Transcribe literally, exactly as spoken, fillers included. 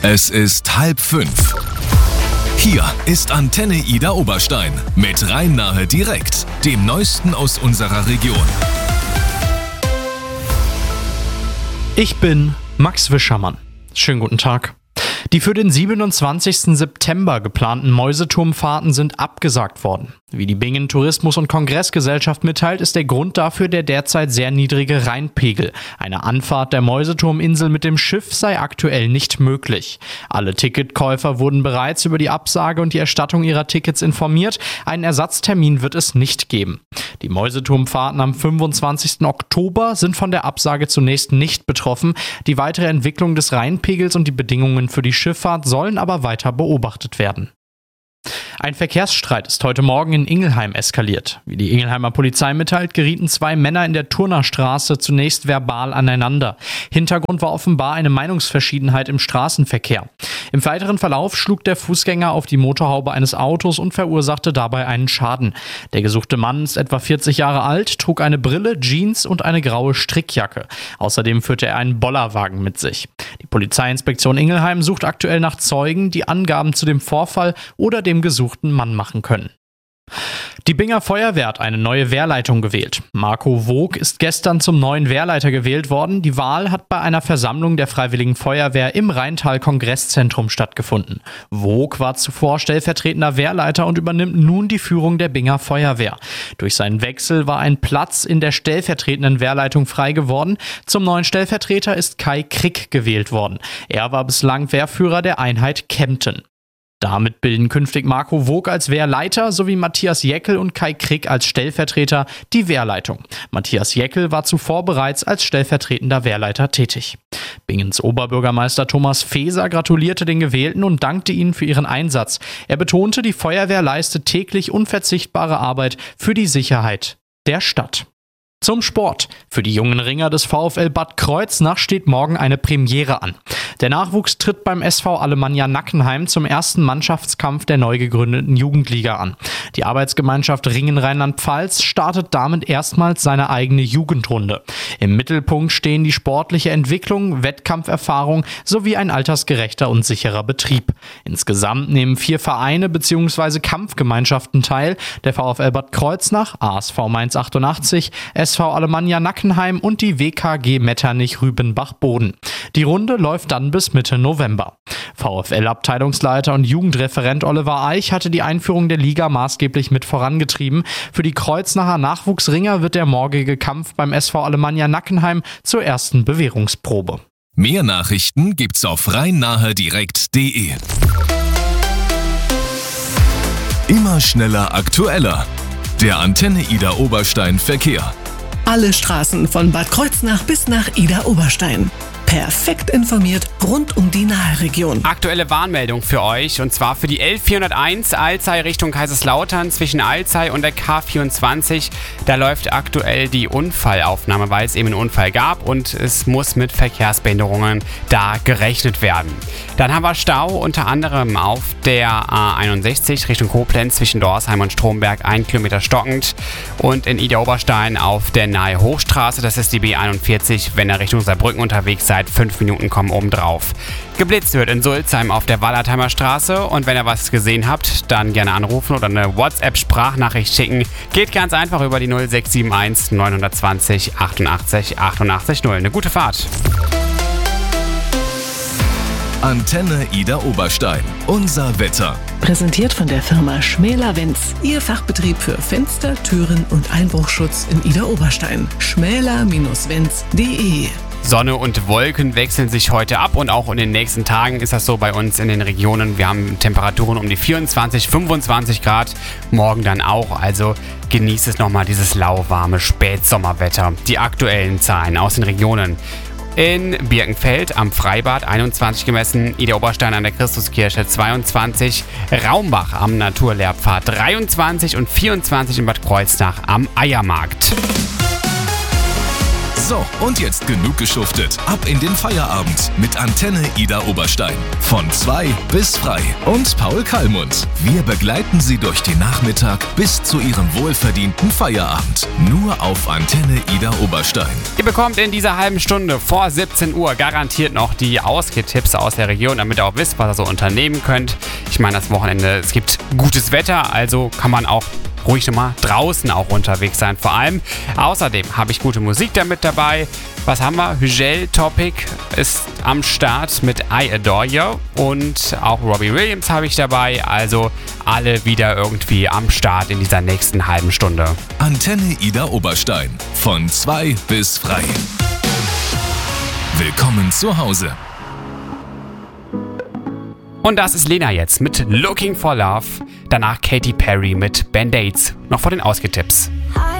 Es ist halb fünf. Hier ist Antenne Ida Oberstein mit Rhein-Nahe direkt, dem Neuesten aus unserer Region. Ich bin Max Wischermann. Schönen guten Tag. Die für den siebenundzwanzigsten September geplanten Mäuseturmfahrten sind abgesagt worden. Wie die Bingen Tourismus- und Kongressgesellschaft mitteilt, ist der Grund dafür der derzeit sehr niedrige Rheinpegel. Eine Anfahrt der Mäuseturminsel mit dem Schiff sei aktuell nicht möglich. Alle Ticketkäufer wurden bereits über die Absage und die Erstattung ihrer Tickets informiert. Einen Ersatztermin wird es nicht geben. Die Mäuseturmfahrten am fünfundzwanzigsten Oktober sind von der Absage zunächst nicht betroffen. Die weitere Entwicklung des Rheinpegels und die Bedingungen für die Schifffahrt sollen aber weiter beobachtet werden. Ein Verkehrsstreit ist heute Morgen in Ingelheim eskaliert. Wie die Ingelheimer Polizei mitteilt, gerieten zwei Männer in der Turnerstraße zunächst verbal aneinander. Hintergrund war offenbar eine Meinungsverschiedenheit im Straßenverkehr. Im weiteren Verlauf schlug der Fußgänger auf die Motorhaube eines Autos und verursachte dabei einen Schaden. Der gesuchte Mann ist etwa vierzig Jahre alt, trug eine Brille, Jeans und eine graue Strickjacke. Außerdem führte er einen Bollerwagen mit sich. Die Polizeiinspektion Ingelheim sucht aktuell nach Zeugen, die Angaben zu dem Vorfall oder dem gesuchten Mann machen können. Die Binger Feuerwehr hat eine neue Wehrleitung gewählt. Marco Vogt ist gestern zum neuen Wehrleiter gewählt worden. Die Wahl hat bei einer Versammlung der Freiwilligen Feuerwehr im Rheintal-Kongresszentrum stattgefunden. Vogt war zuvor stellvertretender Wehrleiter und übernimmt nun die Führung der Binger Feuerwehr. Durch seinen Wechsel war ein Platz in der stellvertretenden Wehrleitung frei geworden. Zum neuen Stellvertreter ist Kai Krick gewählt worden. Er war bislang Wehrführer der Einheit Kempten. Damit bilden künftig Marco Vogt als Wehrleiter sowie Matthias Jeckel und Kai Krick als Stellvertreter die Wehrleitung. Matthias Jeckel war zuvor bereits als stellvertretender Wehrleiter tätig. Bingens Oberbürgermeister Thomas Feser gratulierte den Gewählten und dankte ihnen für ihren Einsatz. Er betonte, die Feuerwehr leistet täglich unverzichtbare Arbeit für die Sicherheit der Stadt. Zum Sport. Für die jungen Ringer des VfL Bad Kreuznach steht morgen eine Premiere an. Der Nachwuchs tritt beim S V Alemannia Nackenheim zum ersten Mannschaftskampf der neu gegründeten Jugendliga an. Die Arbeitsgemeinschaft Ringen Rheinland-Pfalz startet damit erstmals seine eigene Jugendrunde. Im Mittelpunkt stehen die sportliche Entwicklung, Wettkampferfahrung sowie ein altersgerechter und sicherer Betrieb. Insgesamt nehmen vier Vereine bzw. Kampfgemeinschaften teil: der VfL Bad Kreuznach, A S V Mainz achtundachtzig, S V Alemannia Nackenheim und die W K G Metternich-Rübenbach-Boden. Die Runde läuft dann bis Mitte November. VfL-Abteilungsleiter und Jugendreferent Oliver Eich hatte die Einführung der Liga maßgeblich mit vorangetrieben. Für die Kreuznacher Nachwuchsringer wird der morgige Kampf beim S V Alemannia Nackenheim zur ersten Bewährungsprobe. Mehr Nachrichten gibt's auf rhein-nahe direkt punkt de. Immer schneller, aktueller. Der Antenne Ida Oberstein Verkehr. Alle Straßen von Bad Kreuznach bis nach Ida Oberstein. Perfekt informiert rund um die Naheregion. Aktuelle Warnmeldung für euch, und zwar für die L vierhunderteins Alzey Richtung Kaiserslautern zwischen Alzey und der K vierundzwanzig. Da läuft aktuell die Unfallaufnahme, weil es eben einen Unfall gab und es muss mit Verkehrsbehinderungen da gerechnet werden. Dann haben wir Stau unter anderem auf der A einundsechzig Richtung Koblenz zwischen Dorsheim und Stromberg, ein Kilometer stockend, und in Ida Oberstein auf der Nahe Hochstraße, das ist die B einundvierzig, wenn ihr Richtung Saarbrücken unterwegs seid. Fünf Minuten kommen obendrauf. Geblitzt wird in Sulzheim auf der Wallertheimer Straße, und wenn ihr was gesehen habt, dann gerne anrufen oder eine WhatsApp-Sprachnachricht schicken. Geht ganz einfach über die null sechs sieben eins neun zwei null achtundachtzig achtundachtzig null. Eine gute Fahrt. Antenne Ida Oberstein. Unser Wetter. Präsentiert von der Firma Schmäler-Wenz. Ihr Fachbetrieb für Fenster, Türen und Einbruchschutz in Ida Oberstein. schmäler Bindestrich wenz punkt de. Sonne und Wolken wechseln sich heute ab, und auch in den nächsten Tagen ist das so bei uns in den Regionen. Wir haben Temperaturen um die vierundzwanzig, fünfundzwanzig Grad, morgen dann auch, also genießt es nochmal dieses lauwarme Spätsommerwetter. Die aktuellen Zahlen aus den Regionen: in Birkenfeld am Freibad einundzwanzig gemessen, Ida Oberstein an der Christuskirche zweiundzwanzig, Raumbach am Naturlehrpfad dreiundzwanzig und vierundzwanzig in Bad Kreuznach am Eiermarkt. So, und jetzt genug geschuftet. Ab in den Feierabend mit Antenne Ida Oberstein. Von zwei bis frei. Und Paul Kallmund. Wir begleiten Sie durch den Nachmittag bis zu Ihrem wohlverdienten Feierabend. Nur auf Antenne Ida Oberstein. Ihr bekommt in dieser halben Stunde vor siebzehn Uhr garantiert noch die Ausgehtipps aus der Region, damit ihr auch wisst, was ihr so unternehmen könnt. Ich meine, das Wochenende, es gibt gutes Wetter, also kann man auch ruhig nochmal draußen auch unterwegs sein. Vor allem, außerdem habe ich gute Musik damit dabei. Was haben wir? Hügel Topic ist am Start mit I Adore You und auch Robbie Williams habe ich dabei. Also alle wieder irgendwie am Start in dieser nächsten halben Stunde. Antenne Ida Oberstein. Von zwei bis frei. Willkommen zu Hause. Und das ist Lena jetzt mit Looking for Love. Danach Katy Perry mit Band-Aids. Noch vor den Ausgetipps.